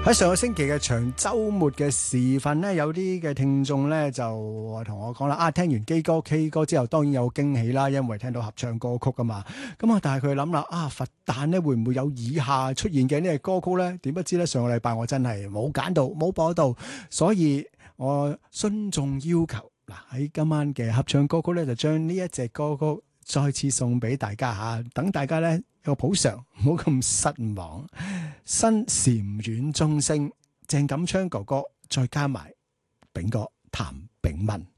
喺上個星期嘅長週末嘅時分呢，有啲嘅聽眾呢就同我講啦，聽完基哥 K 歌之後，當然有驚喜啦，因為聽到合唱歌曲㗎嘛。咁啊，但係佢諗啦，佛誕呢會唔會有以下出現嘅呢個歌曲呢？點不知呢，上個禮拜我真係冇揀到，冇播到，所以我遵眾要求，喺今晚嘅合唱歌曲呢，就將呢一隻歌曲再次送俾大家吓，等大家呢有個補償，唔好咁失望。新禪院鐘聲，鄭錦昌哥哥，再加埋炳哥譚炳文。